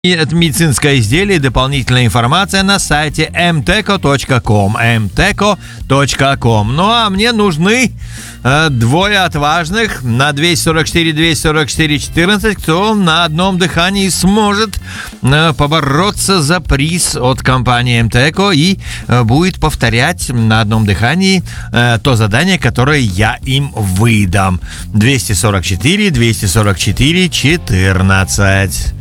Это медицинское изделие и дополнительная информация на сайте mteco.com. mteco.com. Ну а мне нужны двое отважных на 244-244-14, кто на одном дыхании сможет побороться за приз от компании MTECO и будет повторять на одном дыхании то задание, которое я им выдам. 244-244-14.